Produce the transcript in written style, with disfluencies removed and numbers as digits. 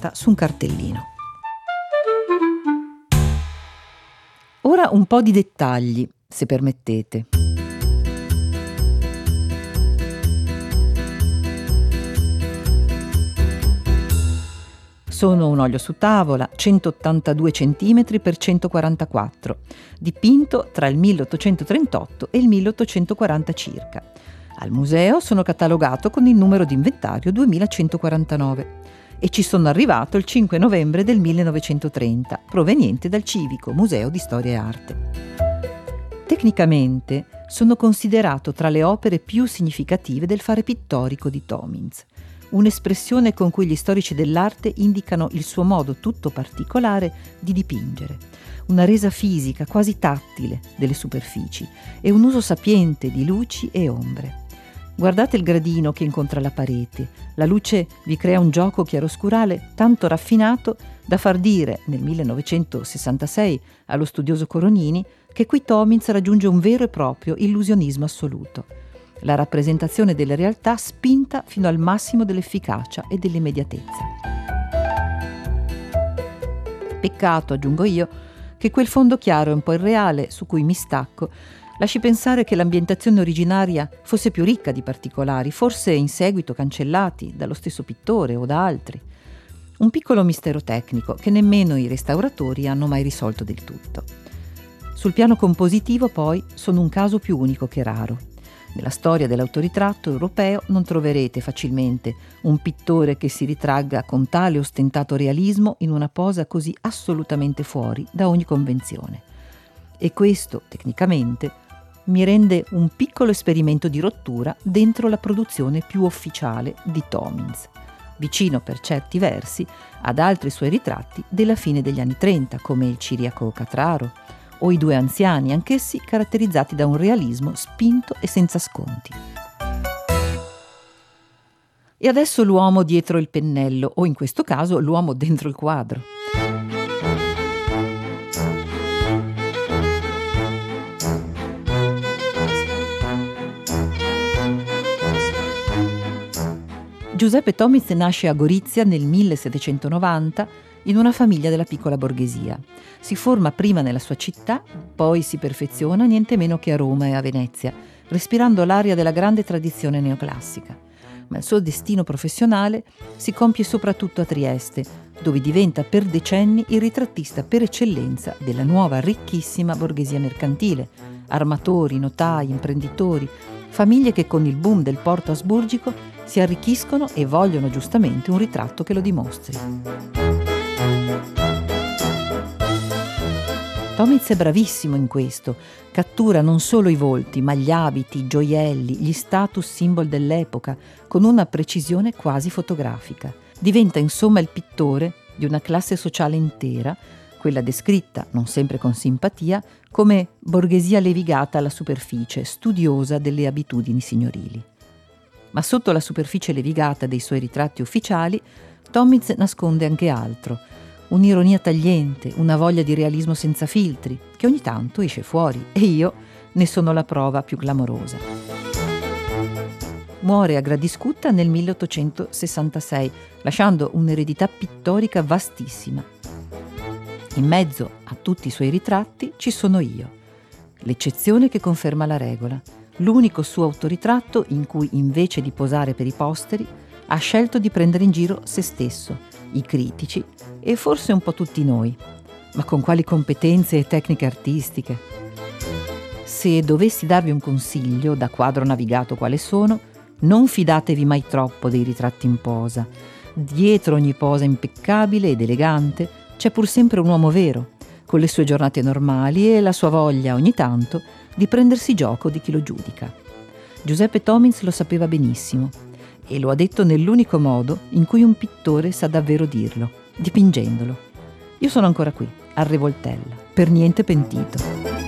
segnata su un cartellino. Ora un po' di dettagli, se permettete. Sono un olio su tavola, 182 cm x 144, dipinto tra il 1838 e il 1840 circa. Al museo sono catalogato con il numero di inventario 2149 e ci sono arrivato il 5 novembre del 1930, proveniente dal Civico Museo di Storia e Arte. Tecnicamente sono considerato tra le opere più significative del fare pittorico di Tomins, un'espressione con cui gli storici dell'arte indicano il suo modo tutto particolare di dipingere, una resa fisica quasi tattile delle superfici e un uso sapiente di luci e ombre. Guardate il gradino che incontra la parete, la luce vi crea un gioco chiaroscurale tanto raffinato da far dire nel 1966 allo studioso Coronini che qui Tomins raggiunge un vero e proprio illusionismo assoluto. La rappresentazione della realtà spinta fino al massimo dell'efficacia e dell'immediatezza. Peccato, aggiungo io, che quel fondo chiaro e un po' irreale su cui mi stacco lasci pensare che l'ambientazione originaria fosse più ricca di particolari, forse in seguito cancellati dallo stesso pittore o da altri. Un piccolo mistero tecnico che nemmeno i restauratori hanno mai risolto del tutto. Sul piano compositivo, poi, sono un caso più unico che raro. Nella storia dell'autoritratto europeo non troverete facilmente un pittore che si ritragga con tale ostentato realismo in una posa così assolutamente fuori da ogni convenzione. E questo, tecnicamente, mi rende un piccolo esperimento di rottura dentro la produzione più ufficiale di Tomins, vicino per certi versi ad altri suoi ritratti della fine degli anni 30, come il Ciriaco Catraro, o i Due anziani, anch'essi caratterizzati da un realismo spinto e senza sconti. E adesso l'uomo dietro il pennello, o in questo caso l'uomo dentro il quadro. Giuseppe Tomins nasce a Gorizia nel 1790 in una famiglia della piccola borghesia. Si forma prima nella sua città, poi si perfeziona niente meno che a Roma e a Venezia, respirando l'aria della grande tradizione neoclassica. Ma il suo destino professionale si compie soprattutto a Trieste, dove diventa per decenni il ritrattista per eccellenza della nuova ricchissima borghesia mercantile, armatori, notai, imprenditori, famiglie che con il boom del porto asburgico si arricchiscono e vogliono giustamente un ritratto che lo dimostri. Tomins è bravissimo in questo, cattura non solo i volti, ma gli abiti, i gioielli, gli status symbol dell'epoca, con una precisione quasi fotografica. Diventa insomma il pittore di una classe sociale intera, quella descritta, non sempre con simpatia, come borghesia levigata alla superficie, studiosa delle abitudini signorili. Ma sotto la superficie levigata dei suoi ritratti ufficiali, Tomins nasconde anche altro, un'ironia tagliente, una voglia di realismo senza filtri, che ogni tanto esce fuori, e io ne sono la prova più clamorosa. Muore a Gradiscutta nel 1866, lasciando un'eredità pittorica vastissima. In mezzo a tutti i suoi ritratti ci sono io, l'eccezione che conferma la regola, l'unico suo autoritratto in cui, invece di posare per i posteri, ha scelto di prendere in giro se stesso, i critici e forse un po' tutti noi. Ma con quali competenze e tecniche artistiche? Se dovessi darvi un consiglio, da quadro navigato quale sono, non fidatevi mai troppo dei ritratti in posa. Dietro ogni posa impeccabile ed elegante c'è pur sempre un uomo vero, con le sue giornate normali e la sua voglia ogni tanto di prendersi gioco di chi lo giudica. Giuseppe Tomins lo sapeva benissimo e lo ha detto nell'unico modo in cui un pittore sa davvero dirlo, dipingendolo. Io sono ancora qui, al Revoltella, per niente pentito.